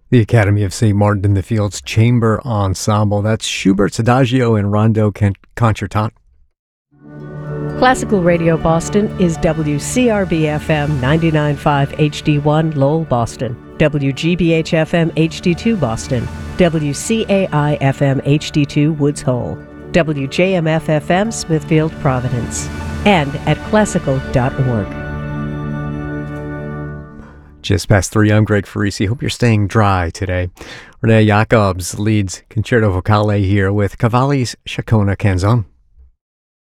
The Academy of St. Martin in the Fields Chamber Ensemble. That's Schubert's Adagio and Rondo Concertante. Classical Radio Boston is WCRB-FM 99.5 HD1 Lowell, Boston, WGBH-FM HD2 Boston, WCAI-FM HD2 Woods Hole, WJMF-FM Smithfield, Providence, and at classical.org. Just past 3, I'm Greg Farisi. Hope you're staying dry today. Renee Jacobs leads Concerto Vocale here with Cavalli's Chacona Canzone.